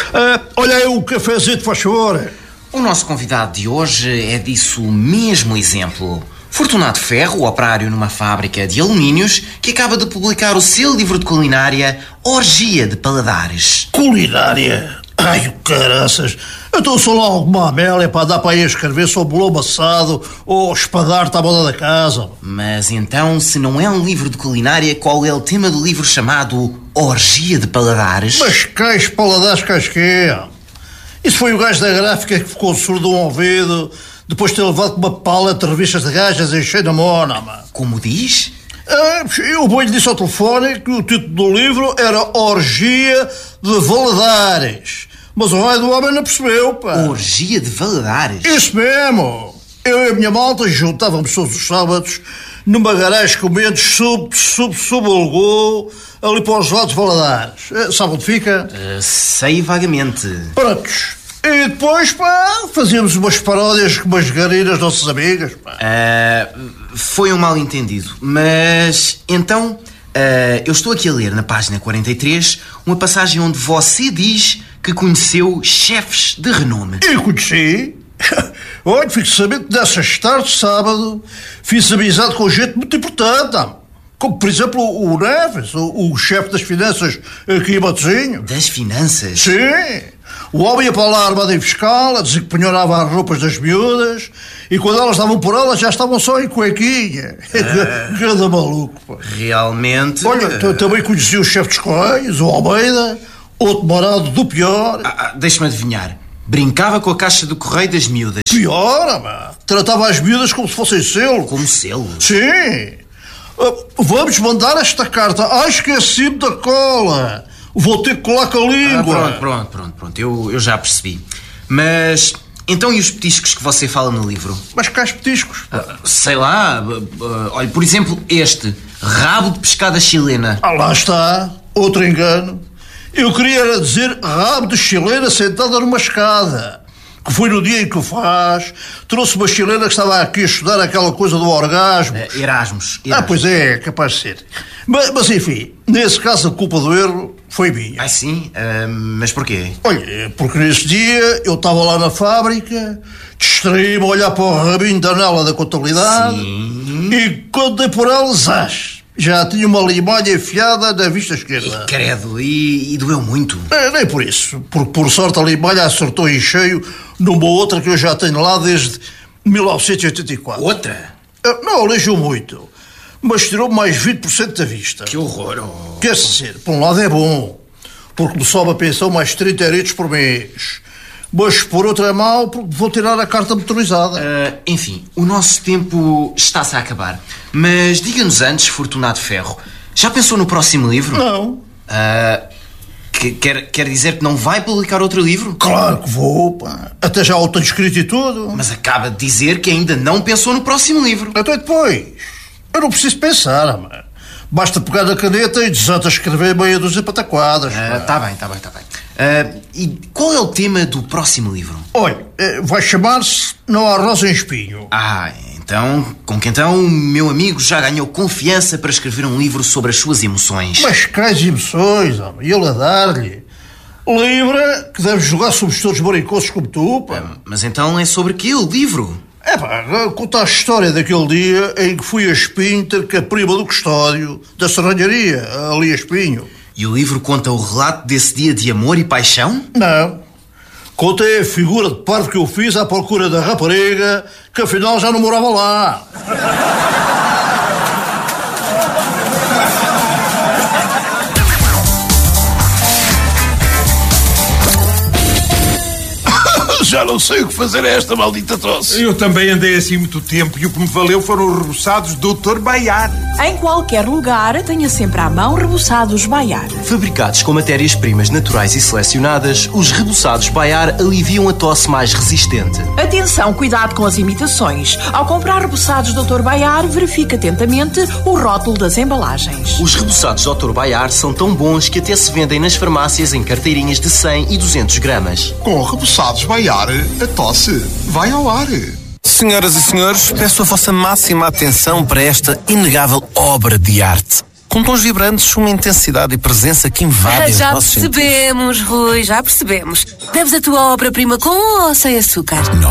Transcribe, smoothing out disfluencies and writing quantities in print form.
Olha aí o cafezinho, faz favor. O nosso convidado de hoje é disso mesmo exemplo. Fortunato Ferro, operário numa fábrica de alumínios, que acaba de publicar o seu livro de culinária, Orgia de Paladares. Culinária? Ai, caraças. Então sou lá alguma Amélia para dar para aí escrever sobre lobo assado ou espadar-te à moda da casa. Mas então, se não é um livro de culinária, qual é o tema do livro chamado Orgia de Paladares? Mas cais paladares casquê. Isso foi o gajo da gráfica que ficou surdo de um ouvido depois de ter levado uma pala de revistas de gajas enchendo na mona, mano. Como diz? Eu bem disse ao telefone que o título do livro era Orgia de Valadares. Mas o raio do homem não percebeu, pá. Orgia de Valadares? Isso mesmo. Eu e a minha malta juntávamos todos os sábados numa garagem comendo sub-alugou ali para os lados de Valadares. Sabe onde fica? Sei vagamente. Prontos. E depois, pá, fazíamos umas paródias com umas garinas nossas amigas, pá. Foi um mal-entendido. Mas, então, eu estou aqui a ler na página 43 uma passagem onde você diz que conheceu chefes de renome. Eu conheci. Olha, fico sabendo que dessas tardes de sábado fiz amizade com gente muito importante, como por exemplo o Neves, o chefe das finanças aqui em Matosinho. Das finanças? Sim. O homem ia para lá armado em fiscal, desempenhorava as roupas das miúdas e quando elas davam por elas já estavam só em cuequinha. Cada maluco, pá. Realmente... Olha, também conheci o chefe dos Correios, o Almeida, outro marado do pior. Deixa-me adivinhar. Brincava com a caixa do correio das miúdas. Pior, mano. Tratava as miúdas como se fossem selos. Como selos? Sim. Vamos mandar esta carta. Esqueci-me da cola. Vou ter que colar com a língua. Pronto. Eu já percebi. Mas, então e os petiscos que você fala no livro? Mas quais petiscos? Sei lá. Olha, por exemplo, este. Rabo de pescada chilena. Lá está. Outro engano. Eu queria dizer rabo de chilena sentada numa escada. Que foi no dia em que o faz. Trouxe uma chilena que estava aqui a estudar aquela coisa do orgasmo. Erasmus. Pois é, capaz de ser. Mas enfim, nesse caso a culpa do erro foi minha. Sim? Mas porquê? Olha, porque nesse dia eu estava lá na fábrica, distraí-me a olhar para o rabinho da anela da contabilidade. Sim. E quando dei por elas, já tinha uma limalha enfiada na vista esquerda. Credo, e doeu muito? Nem por isso, porque por sorte a limalha acertou em cheio numa outra que eu já tenho lá desde 1984. Outra? Não aleijou muito, mas tirou mais 20% da vista. Que horror! Quer dizer, por um lado é bom, porque me sobe a pensão mais 30 euros por mês. Mas por outro é mau, porque vou tirar a carta motorizada. Enfim, o nosso tempo está-se a acabar. Mas diga-nos antes, Fortunato Ferro, já pensou no próximo livro? Não. Quer dizer que não vai publicar outro livro? Claro que vou, pá. Até já o tenho escrito e tudo. Mas acaba de dizer que ainda não pensou no próximo livro. Até depois. Eu não preciso pensar, mano. Basta pegar na caneta e desata escrever meia dúzia de pataquadas. Tá bem. E qual é o tema do próximo livro? Olha, vai chamar-se Não há rosa em espinho. Então, com que então o meu amigo já ganhou confiança para escrever um livro sobre as suas emoções. Mas quais emoções, homem? E ele a dar-lhe. Livra que deve jogar sobre todos baricosos como tu, pá. Mas então é sobre que o livro? Conta a história daquele dia em que fui a Espinho ter com a prima do custódio da serralharia, ali a Espinho. E o livro conta o relato desse dia de amor e paixão? Não. Contei a figura de parvo que eu fiz à procura da rapariga, que afinal já não morava lá. Já não sei o que fazer a esta maldita tosse. Eu também andei assim muito tempo e o que me valeu foram os reboçados Dr. Baiar. Em qualquer lugar, tenha sempre à mão reboçados Baiar. Fabricados com matérias-primas naturais e selecionadas, os reboçados Baiar aliviam a tosse mais resistente. Atenção, cuidado com as imitações. Ao comprar reboçados Dr. Baiar, verifique atentamente o rótulo das embalagens. Os reboçados Dr. Baiar são tão bons que até se vendem nas farmácias em carteirinhas de 100 e 200 gramas. Com reboçados Baiar, a tosse vai ao ar. Senhoras e senhores, peço a vossa máxima atenção para esta inegável obra de arte. com tons vibrantes, uma intensidade e presença que invadem os Já nossos sentidos. percebemos, Rui, já percebemos. Deves a tua obra-prima com ou sem açúcar?